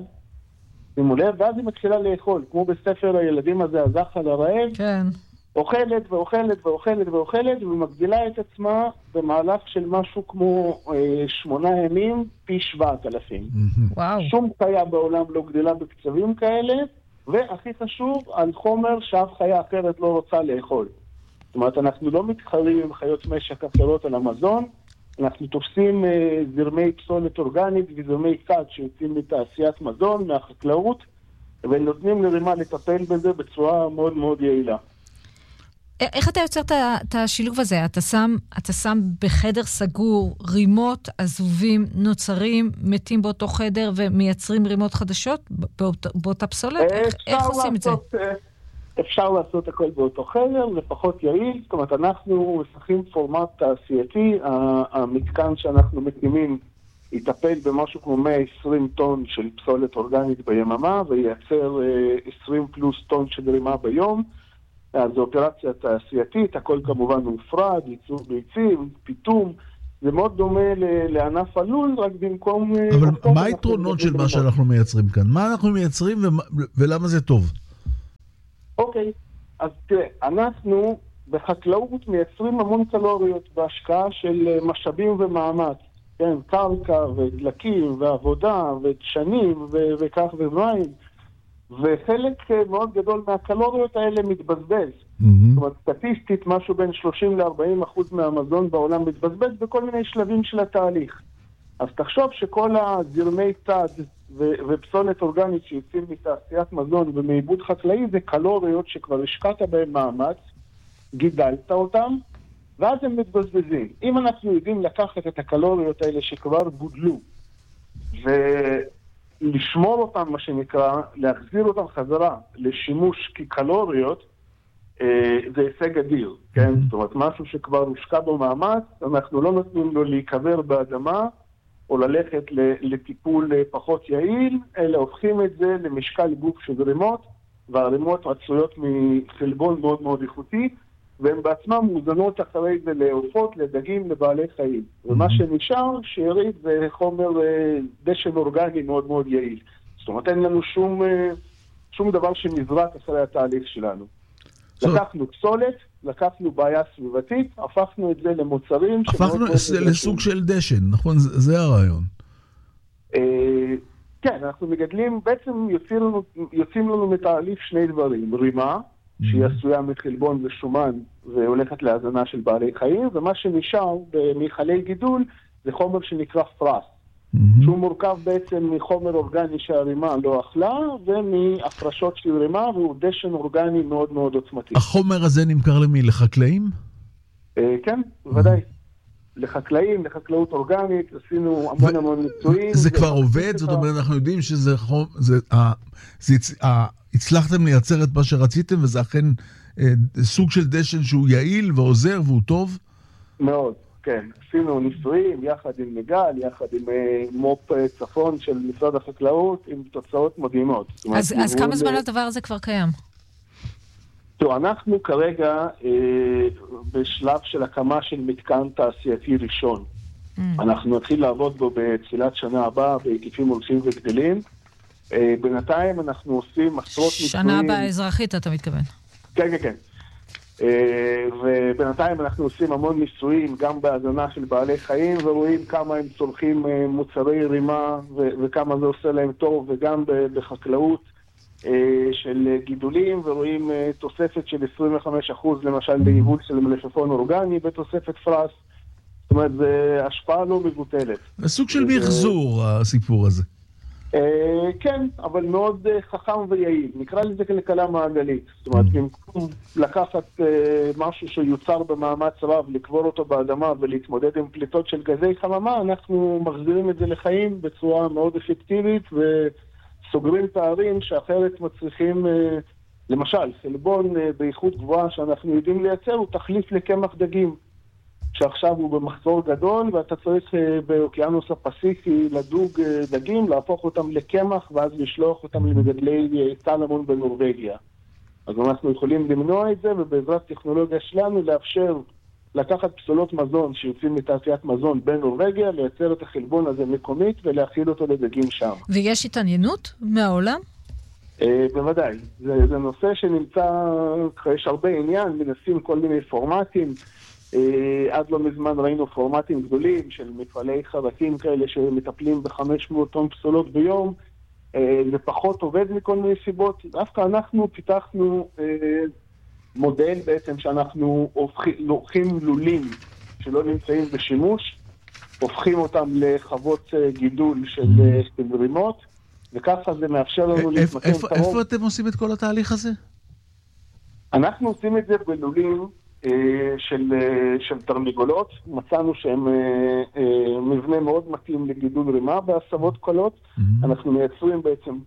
ואז היא מתחילה לאכול, כמו בספר הילדים הזה, הזחל הרעב, כן. אוכלת ואוכלת ואוכלת ואוכלת, ומגדילה את עצמה במהלך של משהו כמו 8 ימים, פי 7,000. וואו. שום חיה בעולם לא גדילה בקצבים כאלה, והכי חשוב, על חומר שאף חיה אחרת לא רוצה לאכול. זאת אומרת, אנחנו לא מתחרים עם חיות משק אחרות על המזון, אנחנו תופסים זרמי פסולת אורגנית וזרמי קד שיוצאים מתעשיית מזון, מהחקלאות, ונותנים לרימה לטפל בזה בצורה מאוד מאוד יעילה. איך אתה יוצר את השילוב הזה? אתה שם בחדר סגור רימות, הזבובים נוצרים, מתים באותו חדר ומייצרים רימות חדשות באותה פסולת? איך עושים את זה? אפשר לעשות הכל באותו חדר, זה פחות יעיל. זאת אומרת, אנחנו משחקים פורמט תעשייתי, המתקן שאנחנו מקימים יטפל במשהו כמו 120 טון של פסולת אורגנית ביממה, וייצר 20 פלוס טון של רימה ביום. אז זו אופרציה תעשייתית, הכל כמובן מופרד, ייצור ביצים, פיתום, זה מאוד דומה לענף הלול, רק במקום... אבל מה היתרונות של מה שאנחנו מייצרים כאן? מה אנחנו מייצרים ולמה זה טוב? אוקיי, אז תראה, אנחנו בחקלאות מייצרים המון קלוריות בהשקעה של משאבים ומאמץ, כן, קרקע ודלקים ועבודה ודשנים וכך ומים, וחלק מאוד גדול מהקלוריות האלה מתבזבז. זאת אומרת, סטטיסטית, משהו בין 30-40% מהמזון בעולם מתבזבז בכל מיני שלבים של התהליך. אז תחשוב שכל הזרמי צד ופסולת אורגנית שיוצאים מתעשיית מזון ומעיבוד חקלאי זה קלוריות שכבר השקעת בהם מאמץ, גידלת אותם, ואז הם מתבזבזים. אם אנחנו יודעים לקחת את הקלוריות האלה שכבר גודלו, ולשמור אותם, מה שנקרא, להחזיר אותם חזרה לשימוש כקלוריות, זה הישג אדיר, כן? זאת אומרת, משהו שכבר הושקע בו מאמץ, אנחנו לא נותנים לו להיקבר באדמה, או ללכת לטיפול פחות יעיל, אלא הופכים את זה למשקל גוף של רימות, והרימות רצויות מחלבון מאוד מאוד איכותי, והן בעצמם מוזנות אחרי זה לעופות, לדגים, לבעלי חיים. ומה שנשאר, שארית, זה חומר דשן אורגני מאוד מאוד יעיל. זאת אומרת, אין לנו שום דבר שנזרק אחרי התהליך שלנו. לקחנו פסולת, לקחנו בעיה סביבתית, הפכנו את זה למוצרים... הפכנו לסוג של דשן, נכון? זה הרעיון. כן, אנחנו מגדלים, בעצם יוצאים לנו מתהליך שני דברים. רימה, שהיא עשויה מחלבון ושומן והולכת להזנה של בעלי חיים, ומה שנשאר במכלי גידול זה חומר שנקרא פרס, שהוא מורכב בעצם מחומר אורגני שהרימה לא אכלה, ומהפרשות של רימה, והוא דשן אורגני מאוד מאוד עוצמתי. החומר הזה נמכר למי? לחקלאים? כן, בוודאי. לחקלאים, לחקלאות אורגנית, עשינו המון ניסויים. זה כבר עובד? זאת אומרת, אנחנו יודעים שזה הצלחתם לייצר את מה שרציתם, וזה אכן סוג של דשן שהוא יעיל ועוזר והוא טוב? מאוד, כן. עשינו ניסויים יחד עם מגל, יחד עם מופ צפון של משרד החקלאות, עם תוצאות מדהימות. אז כמה זמן הדבר הזה כבר קיים? טוב, אנחנו כרגע בשלב של הקמה של מתקן תעשייתי ראשון. אנחנו נתחיל לעבוד בו בתחילת שנה הבאה, בהיקפים הולכים וגדלים. בינתיים אנחנו עושים עשרות ניסויים... שנה הבאה אזרחית, אתה מתכוון. כן, כן, כן. ובינתיים אנחנו עושים המון ניסויים, גם בהזנה של בעלי חיים, ורואים כמה הם צורכים מוצרי רימה, וכמה זה עושה להם טוב, וגם בחקלאות של גידולים, ורואים תוספת של 25% למשל ליבול של מלפפון אורגני בתוספת פרס. זאת אומרת, זה השפעה לא מבוטלת. זה סוג של מחזור, הסיפור הזה. כן, אבל מאוד חכם ויעיל. נקרא לזה כלכלה מעגלית. זאת אומרת, במקום לקחת משהו שיוצר במאמץ רב, לקבור אותו באדמה ולהתמודד עם פליטות של גזי חממה, אנחנו מחזירים את זה לחיים בצורה מאוד אפקטיבית וסוגרים פערים שאחרת מצריכים, למשל, חלבון באיכות גבוהה שאנחנו יודעים לייצר, הוא תחליף לקמח דגים. שעכשיו הוא במחזור גדול, ואתה צריך באוקיינוס הפסיפי לדוג דגים, להפוך אותם לקמח, ואז לשלוח אותם למגדלי סלמון בנורווגיה. אז אנחנו יכולים למנוע את זה, ובעזרת טכנולוגיה שלנו לאפשר לקחת פסולות מזון שיוצאים מתעשיית מזון בנורווגיה, לייצר את החלבון הזה מקומית, ולהכיל אותו לדגים שם. ויש התעניינות מהעולם? בוודאי. זה נושא שנמצא, יש הרבה עניין, מנסים כל מיני פורמטים, עד לא מזמן ראינו פורמטים גדולים של מפעלי חרקים כאלה שמטפלים ב-500 טון פסולות ביום, זה פחות עובד מכל מיני סיבות. דווקא אנחנו פיתחנו מודל בעצם שאנחנו לוקחים לולים שלא נמצאים בשימוש, הופכים אותם לחוות גידול של רימות, וככה זה מאפשר לנו להתמקם קרוב. איפה אתם עושים את כל התהליך הזה? אנחנו עושים את זה בלולים של תרנגולות. מצאנו שהם מבנה מאוד מתאים לגידול רימה בהסבות קלות. אנחנו מייצרים בעצם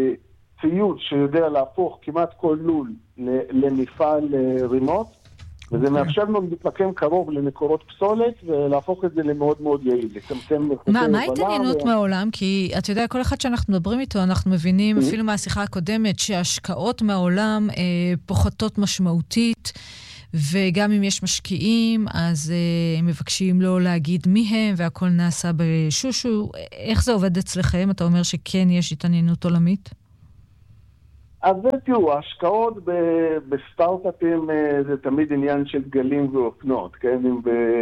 ציוד שיודע להפוך כמעט כל לול למפעל רימות, וזה מאפשר לנו להתמקם קרוב למקורות פסולת, ולהפוך את זה למאוד מאוד יעיל, לצמצם... מה ההתעניינות מהעולם? כי אתה יודע, כל אחד שאנחנו מדברים איתו, אנחנו מבינים אפילו מהשיחה הקודמת, שההשקעות מהעולם פוחתות משמעותית, וגם אם יש משקיעים, אז הם מבקשים לא להגיד מי הם, והכל נעשה בשושו. איך זה עובד אצלכם? אתה אומר שכן יש התעניינות עולמית? אז תראו, ההשקעות בסטארט-אפים זה תמיד עניין של גלים ואופנות, כן? אם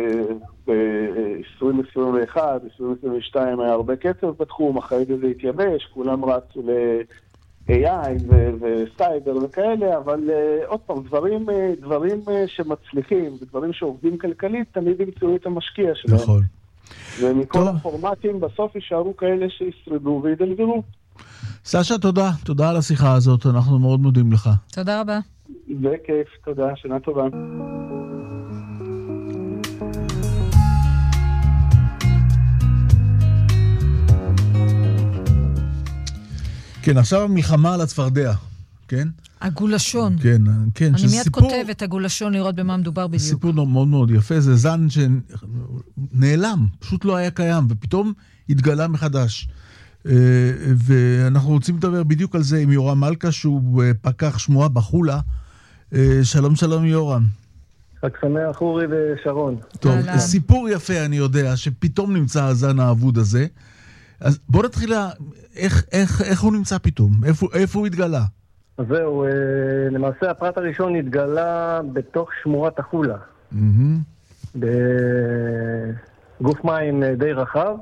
ב-2021, 2022 היה הרבה כסף בתחום, אחרי זה התייבש, כולם רצו ל-AI וסייבר וכאלה, אבל עוד פעם, דברים שמצליחים ודברים שעובדים כלכלית, תמיד ימצאו את המשקיע שלהם. נכון. ומכל הפורמטים בסוף יישארו כאלה שישרדו וידלגרו. סשה, תודה. תודה על השיחה הזאת, אנחנו מאוד מודים לך. תודה רבה. בכיף, תודה, שנה טובה. כן, עכשיו המלחמה על הצפרדע, כן? הגולשון. כן, כן. אני מיד כותבת הגולשון לראות במה מדובר בדיוק. סיפור מאוד מאוד יפה, זה זן שנעלם, פשוט לא היה קיים, ופתאום התגלה מחדש. ואנחנו רוצים לדבר בדיוק על זה עם יורם מלכה, שהוא פקח שמועה בחולה. שלום שלום יורם. חג שמח אורי ושרון. טוב, סיפור יפה אני יודע, שפתאום נמצא הזן העבוד הזה. אז בוא נתחיל, איך הוא נמצא פתאום? איפה הוא התגלה? אז זהו, למעשה הפרט הראשון התגלה בתוך שמורת החולה. בגוף מים די רחב.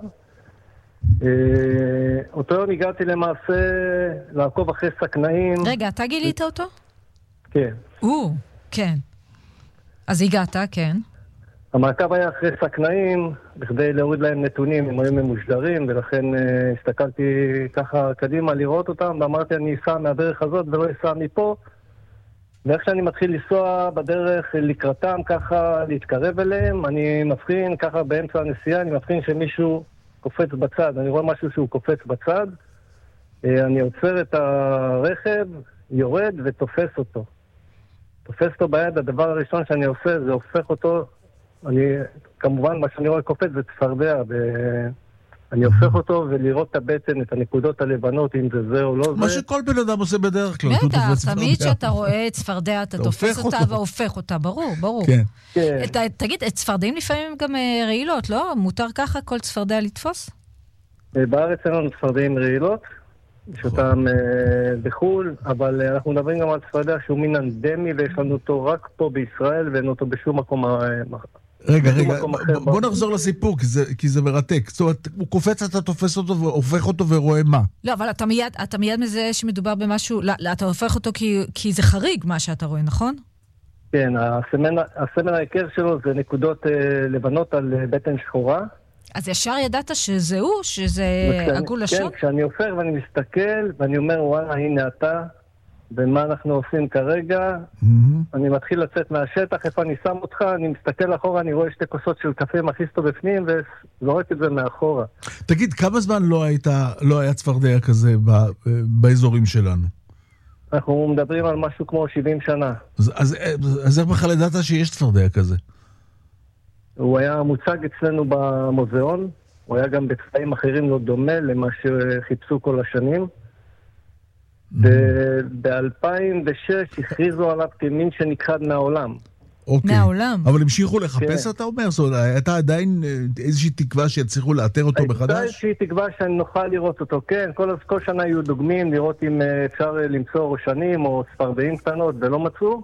אותו יום הגעתי למעשה לעקוב אחרי סכנאים. רגע, אתה גילית אותו? כן. כן. אז הגעת, כן. המעקב היה אחרי סכנאים, בכדי להוריד להם נתונים, הם היו ממושדרים, ולכן הסתכלתי ככה קדימה לראות אותם, ואמרתי אני אסע מהדרך הזאת ולא אסע מפה, ואיך שאני מתחיל לנסוע בדרך לקראתם, ככה להתקרב אליהם, אני מבחין ככה באמצע הנסיעה, אני מבחין שמישהו קופץ בצד, אני רואה משהו שהוא קופץ בצד, אני עוצר את הרכב, יורד ותופס אותו. תופס אותו ביד, הדבר הראשון שאני עושה זה הופך אותו, כמובן מה שאני רואה קופץ זה צפרדע, אני הופך אותו ולראות את הבטן, את הנקודות הלבנות, אם זה או לא זה. מה שכל בן אדם עושה בדרך כלל. בטח, תמיד שאתה רואה צפרדע, אתה תופס אותה והופך אותה, ברור. כן. תגיד, צפרדעים לפעמים גם רעילות, לא? מותר ככה כל צפרדע לתפוס? בארץ אין לנו צפרדעים רעילות, יש אותם בחול, אבל אנחנו מדברים גם על צפרדע שהוא מין אנדמי, ויש לנו אותו רק פה בישראל, ואין אותו בשום מקום רגע, בוא נחזור לסיפור, כי זה מרתק. זאת אומרת, הוא קופץ, אתה תופס אותו והופך אותו ורואה מה. לא, אבל אתה מיד מזה שמדובר במשהו, אתה הופך אותו כי זה חריג מה שאתה רואה, נכון? כן, הסמל העיקר שלו זה נקודות לבנות על בטן שחורה. אז ישר ידעת שזהו, שזה הגולשון? כן, כשאני הופך ואני מסתכל, ואני אומר, וואלה, הנה אתה, ומה אנחנו עושים כרגע, אני מתחיל לצאת מהשטח, איפה אני שם אותך, אני מסתכל אחורה, אני רואה שתי כוסות של קפה, מכניס אותו בפנים, וזורק את זה מאחורה. תגיד, כמה זמן לא היה צפרדע כזה באזורים שלנו? אנחנו מדברים על משהו כמו 70 שנה. אז איך בכלל ידעת שיש צפרדע כזה? הוא היה מוצג אצלנו במוזיאון, הוא היה גם בצבעים אחרים לא דומה למה שחיפשו כל השנים. ב-2006 הכריזו עליו כמין שנכחד מהעולם. מהעולם. אבל המשיכו לחפש, אתה אומר? זאת אומרת, הייתה עדיין איזושהי תקווה שיצליחו לאתר אותו מחדש? הייתה איזושהי תקווה שאני נוכל לראות אותו, כן. כל שנה היו דוגמים לראות אם אפשר למצוא ראשנים או צפרדעים קטנות, ולא מצאו.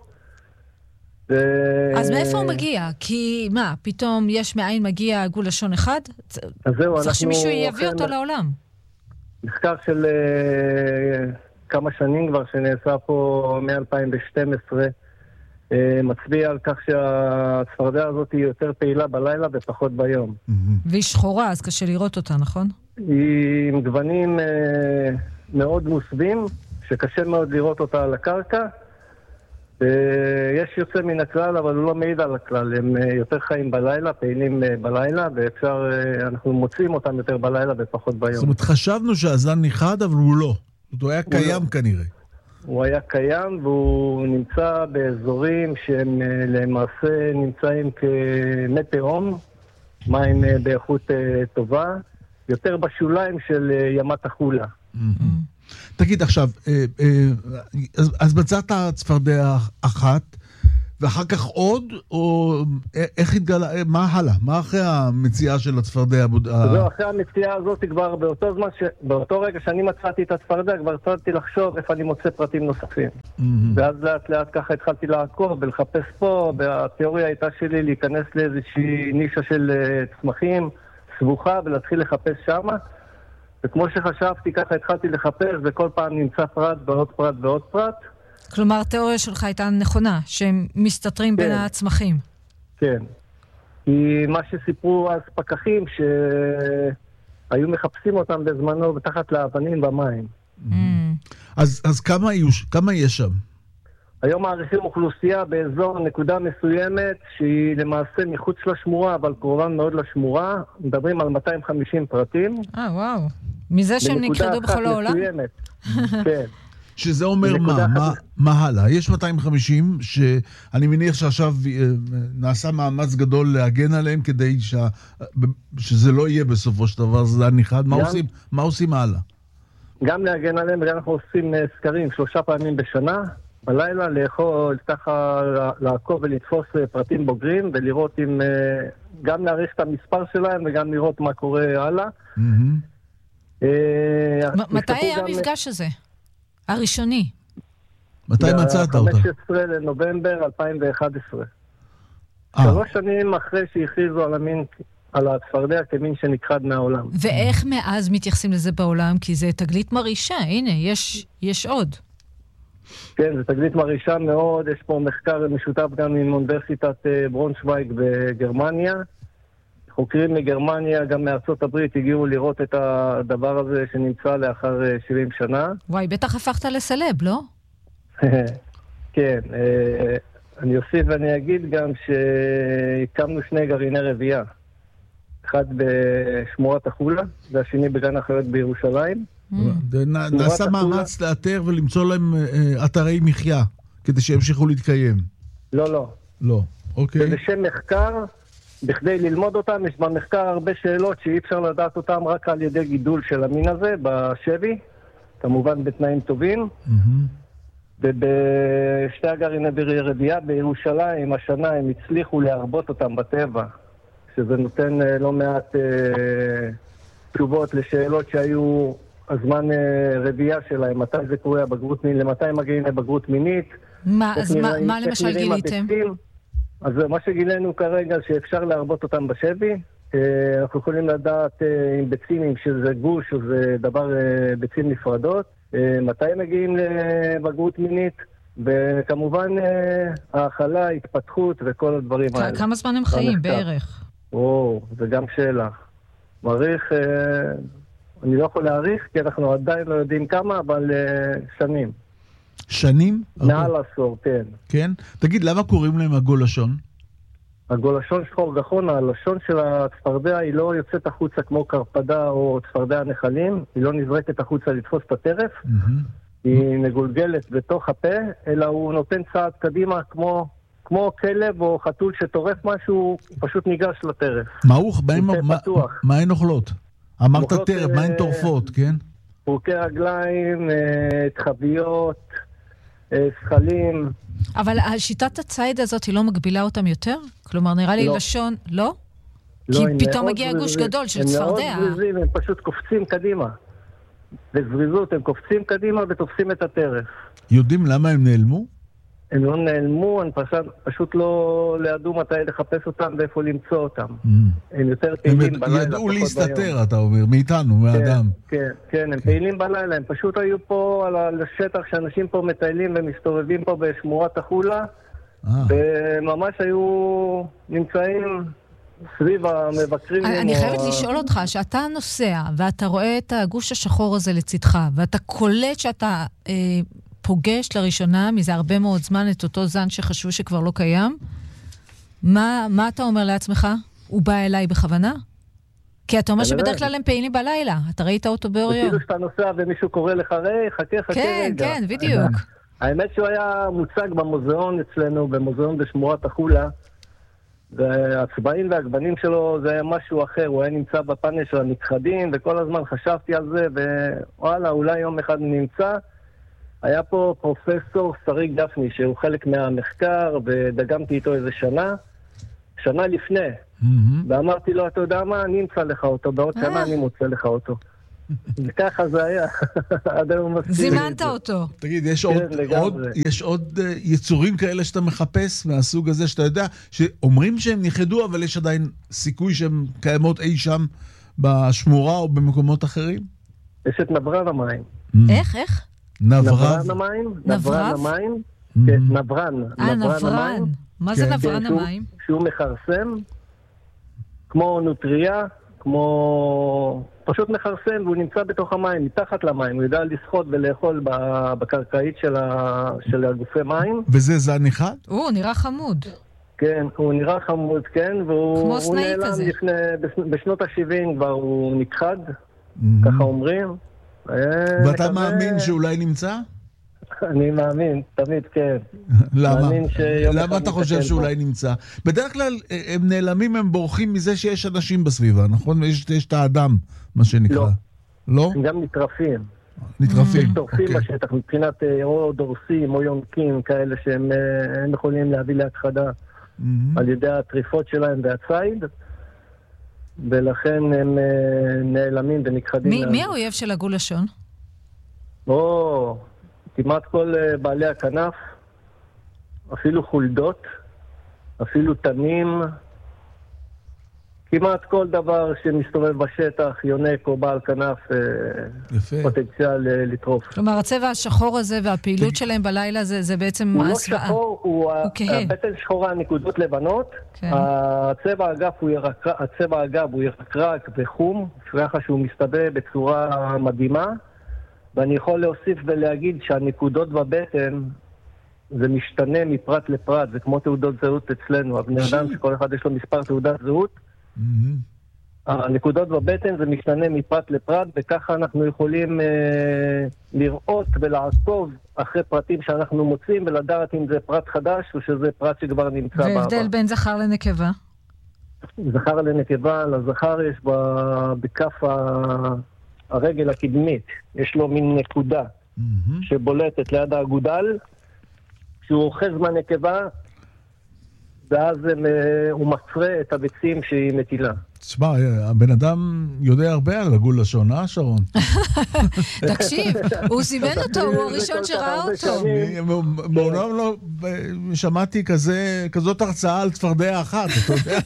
אז מאיפה הוא מגיע? כי מה, פתאום יש מאין מגיע גולשון אחד? אז זהו, צריך שמישהו יביא אותו לעולם. מחקר של כמה שנים כבר שנעשה פה מ-2012, מצביע על כך שהצפרדע הזאת היא יותר פעילה בלילה ופחות ביום. והיא שחורה, אז קשה לראות אותה, נכון? היא עם גוונים מאוד מוסווים, שקשה מאוד לראות אותה על הקרקע. יש יוצא מן הכלל, אבל הוא לא מעיד על הכלל. הם יותר חיים בלילה, פעילים בלילה, אנחנו מוצאים אותם יותר בלילה ופחות ביום. זאת אומרת, חשבנו שהזן נכחד, אבל הוא לא. הוא היה קיים כנראה. הוא היה קיים והוא נמצא באזורים שהם למעשה נמצאים כמי תהום, מים באיכות טובה, יותר בשוליים של ימת החולה. תגיד עכשיו, אז מצאת צפרדע אחת, ואחר כך עוד, או איך התגלה, מה הלאה? מה אחרי המציאה של הצפרדע? זהו, אחרי המציאה הזאת כבר באותו רגע שאני מצאתי את הצפרדע, כבר התחלתי לחשוב איפה אני מוצא פרטים נוספים. ואז לאט לאט ככה התחלתי לעקוב ולחפש פה, והתיאוריה הייתה שלי להיכנס לאיזושהי נישה של צמחים סבוכה ולהתחיל לחפש שמה. וכמו שחשבתי, ככה התחלתי לחפש, וכל פעם נמצא פרט ועוד פרט ועוד פרט. כלומר, התיאוריה שלך הייתה נכונה, שהם מסתתרים בין הצמחים. כן. כי מה שסיפרו אז פקחים, שהיו מחפשים אותם בזמנו בתחת לאבנים במים. אז כמה יש שם? היום מעריכים אוכלוסייה באזור נקודה מסוימת, שהיא למעשה מחוץ לשמורה, אבל קרובה מאוד לשמורה. מדברים על 250 פרטים. וואו. מזה שהם נכחדו בכל העולם? כן. שזה אומר מה הלאה? יש 250 שאני מניח שעכשיו נעשה מאמץ גדול להגן עליהם כדי שזה לא יהיה בסופו של דבר, זה נכחד. מה עושים הלאה? גם להגן עליהם, וגם אנחנו עושים סקרים 3 פעמים בשנה, בלילה לאכול, ככה לעקוב ולתפוס פרטים בוגרים, ולראות אם גם להעריך את המספר שלהם וגם לראות מה קורה הלאה. מתי היה המפגש הזה? הראשוני. מתי מצאת אותה? 15 לנובמבר 2011. 3 שנים אחרי שהכריזו על הצפרדע כמין שנכחד מהעולם. ואיך מאז מתייחסים לזה בעולם? כי זה תגלית מרעישה, הנה, יש עוד. כן, זה תגלית מרעישה מאוד, יש פה מחקר משותף גם עם אוניברסיטת ברונשווייג בגרמניה. חוקרים מגרמניה, גם מארצות הברית, הגיעו לראות את הדבר הזה שנמצא לאחר 70 שנה. וואי, בטח הפכת לסלב, לא? כן, אני אוסיף ואני אגיד גם שהקמנו 2 גרעיני רבייה. אחד בשמורת החולה, והשני בגן החיות בירושלים. נעשה מאמץ לאתר ולמצוא להם אתרי מחיה, כדי שימשיכו להתקיים. לא. לא, אוקיי. ובשם מחקר, בכדי ללמוד אותם, יש במחקר הרבה שאלות שאי אפשר לדעת אותם רק על ידי גידול של המין הזה בשבי, כמובן בתנאים טובים. ובשתי הגרעיני רבייה בירושלים, השנה הם הצליחו להרבות אותם בטבע, שזה נותן לא מעט תשובות לשאלות שהיו הזמן רבייה שלהם, מתי זה קורה הבגרות מינית, למתי מגיעים לבגרות מינית. אז מה למשל גיליתם? אז מה שגילינו כרגע שאפשר להרבות אותם בשבי, אנחנו יכולים לדעת עם ביצים, שזה גוש או זה דבר ביצים נפרדות, מתי מגיעים לבגרות מינית, וכמובן האכלה, התפתחות וכל הדברים האלה. כמה זמן הם חיים בערך? זה גם שאלה. מעריך, אני לא יכול להעריך, כי אנחנו עדיין לא יודעים כמה, אבל שנים. שנים? מעל עשור, כן. כן? תגיד, למה קוראים להם הגולשון? הגולשון שחור גחון, הלשון של הצפרדע היא לא יוצאת החוצה כמו קרפדה או צפרדע הנחלים, היא לא נזרקת החוצה לתפוס את הטרף, היא מגולגלת בתוך הפה, אלא הוא נותן צעד קדימה כמו כלב או חתול שטורף משהו, הוא פשוט ניגש לטרף. מה הן אוכלות? אמרת טרף, מה הן טורפות, כן? פורקי רגליים, תחביות, שכלים. אבל שיטת הציד הזאת היא לא מגבילה אותם יותר? כלומר, נראה לי לשון, לא? כי פתאום מגיע גוש גדול של צפרדע. הם מאוד זריזים, הם פשוט קופצים קדימה. בזריזות, הם קופצים קדימה ותופסים את הטרף. יודעים למה הם נעלמו? הם לא נעלמו, הם פשוט לא ידעו מתי לחפש אותם ואיפה למצוא אותם. הם יותר פעילים בלילה. הם ידעו להסתתר, אתה אומר, מאיתנו, מהאדם. כן, הם פעילים בלילה, הם פשוט היו פה על השטח שאנשים פה מטיילים ומסתובבים פה בשמורת החולה, וממש היו נמצאים סביב המבקרים. אני חייבת לשאול אותך, שאתה נוסע ואתה רואה את הגוש השחור הזה לצדך, ואתה קולט שאתה פוגש לראשונה מזה הרבה מאוד זמן את אותו זן שחשבו שכבר לא קיים, מה אתה אומר לעצמך? הוא בא אליי בכוונה? כי אתה אומר שבדרך כלל הם פעילים בלילה, אתה ראית אותו באור יום. אפילו שאתה נוסע ומישהו קורא לך, חכה רגע. כן, בדיוק. האמת שהוא היה מוצג במוזיאון אצלנו, במוזיאון בשמורת החולה, והצבעים והגוונים שלו זה היה משהו אחר, הוא היה נמצא בפאנל של הנכחדים, וכל הזמן חשבתי על זה, ווואלה, אולי יום אחד נמצא. היה פה פרופסור שרי גפני, שהוא חלק מהמחקר, ודגמתי איתו איזה שנה לפני. ואמרתי לו, אתה יודע מה, אני אמצא לך אותו, בעוד שנה אני מוצא לך אותו. וככה זה היה. זימנת אותו. תגיד, יש עוד יצורים כאלה שאתה מחפש מהסוג הזה, שאתה יודע, שאומרים שהם נכחדו, אבל יש עדיין סיכוי שהם קיימות אי שם בשמורה או במקומות אחרים? יש את נברן המים. איך? נברן המים? נברן? נברן. נברן. מה זה נברן המים? שהוא מחרסם, כמו נוטריה, פשוט מחרסם, והוא נמצא בתוך המים, מתחת למים, הוא יודע לשחות ולאכול בקרקעית של הגופי מים. וזה זניחת? הוא נראה חמוד. כן, הוא נראה חמוד, כן, והוא נעלם בשנות ה-70 כבר הוא נכחד, ככה אומרים. ואתה מאמין שאולי נמצא? אני מאמין, תמיד כן. למה? למה אתה חושב שאולי נמצא? בדרך כלל הם נעלמים, הם בורחים מזה שיש אנשים בסביבה, נכון? יש את האדם, מה שנקרא. לא? הם גם נטרפים. נטרפים. נטרפים בשטח, מבחינת או דורסים או יונקים כאלה שהם יכולים להביא להכחדה על ידי הטריפות שלהם והצייד, ולכן הם נעלמים ונכחדים. מי האויב של עגול לשון? כמעט כל בעלי הכנף, אפילו חולדות, אפילו תנים, כמעט כל דבר שמסתובב בשטח, יונק או בעל כנף, פוטנציאל לטרוף. כלומר, הצבע השחור הזה והפעילות שלהם בלילה זה בעצם הוא לא שחור, הוא הבטן שחורה, נקודות לבנות. הצבע אגב הוא ירקרק וחום, ככה שהוא מסתובב בצורה מדהימה. ואני יכול להוסיף ולהגיד שהנקודות בבטן זה משתנה מפרט לפרט, זה כמו תעודות זהות אצלנו, הבני אדם שכל אחד יש לו מספר תעודת זהות, הנקודות בבטן זה משתנה מפרט לפרט, וככה אנחנו יכולים לראות ולעקוב אחרי פרטים שאנחנו מוצאים, ולדעת אם זה פרט חדש או שזה פרט שכבר נמצא בעבר. והבדל בין זכר לנקבה? זכר לנקבה, לזכר יש בכף הרגל הקדמית, יש לו מין נקודה שבולטת ליד האגודל, כשהוא אוחז מהנקבה, ואז הוא מצרה את הביצים שהיא מטילה. תשמע, הבן אדם יודע הרבה על עגול לשון, שרון? תקשיב, הוא סימן אותו, הוא הראשון שראה אותו. מעולם לא שמעתי כזאת הרצאה על צפרדע אחת, אתה יודע.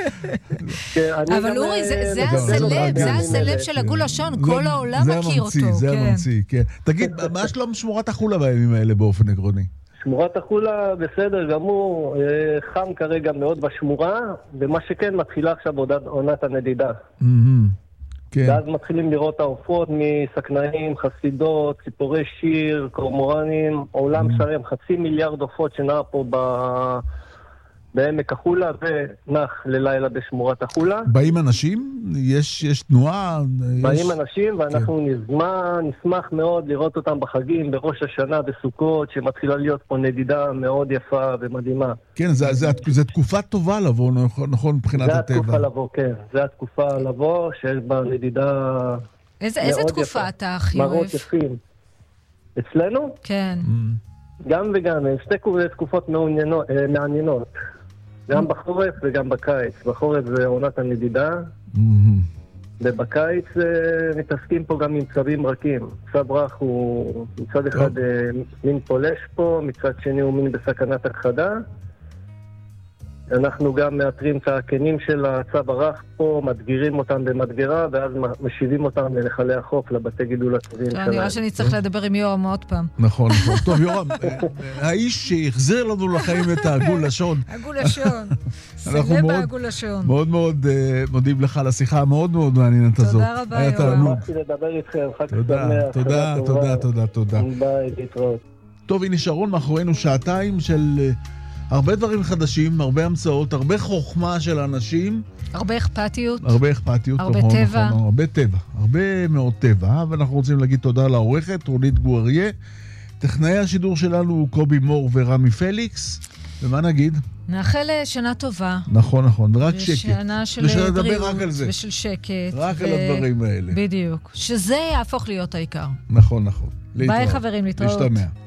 אבל אורי, זה הסלב של עגול לשון, כל העולם מכיר אותו. זה הממציא, כן. תגיד, מה שלום שמורת החולה בימים האלה באופן עקרוני? שמורת החולה בסדר גמור, חם כרגע מאוד בשמורה, ומה שכן מתחילה עכשיו עונת הנדידה. ואז מתחילים לראות העופות מסכנאים, חסידות, ציפורי שיר, קורמורנים, עולם שלם, 500,000,000 עופות שנע פה בעמק החולה ונח ללילה בשמורת החולה. באים אנשים? יש תנועה? באים אנשים ואנחנו נשמח מאוד לראות אותם בחגים, בראש השנה, בסוכות, שמתחילה להיות פה נדידה מאוד יפה ומדהימה. כן, זה תקופה טובה לבוא, נכון, מבחינת הטבע. זה התקופה לבוא, כן. זה התקופה לבוא, שיש בה נדידה מאוד יפה. איזה תקופה אתה הכי אוהב? מראות יפים. אצלנו? כן. גם וגם, שתי תקופות מעניינות. גם בחורף וגם בקיץ. בחורף זה עונת הנדידה, ובקיץ מתעסקים פה גם עם צבים רכים. צב רך הוא מצד אחד מין פולש פה, מצד שני הוא מין בסכנת הכחדה. אנחנו גם מאתרים את הכנים של הצב הרך פה, מדגירים אותם במדגרה, ואז משיבים אותם לנחלי החוף, לבתי גידול הצבים שלהם. נראה שאני צריך לדבר עם יורם עוד פעם. נכון. טוב, יורם, האיש שהחזיר לנו לחיים את העגול לשון. עגול לשון. סלב העגול לשון. מאוד מאוד מודים לך על השיחה המאוד מאוד מעניינת הזאת. תודה רבה, יורם. שמחתי לדבר איתכם. חג שמח. תודה. ביי, להתראות. טוב, הנה שרון, מאחורינו שעתיים של הרבה דברים חדשים, הרבה המצאות, הרבה חוכמה של אנשים. הרבה אכפתיות. הרבה אכפתיות. הרבה טבע. הרבה טבע. הרבה מאוד טבע. ואנחנו רוצים להגיד תודה לעורכת, רונית גואריה. טכנאי השידור שלנו הוא קובי מור ורמי פליקס. ומה נגיד? נאחל שנה טובה. נכון. ורק שקט. ושנה של בריאות ושל שקט. רק על הדברים האלה. בדיוק. שזה יהפוך להיות העיקר. נכון. ביי חברים, להתראות. להשתמע.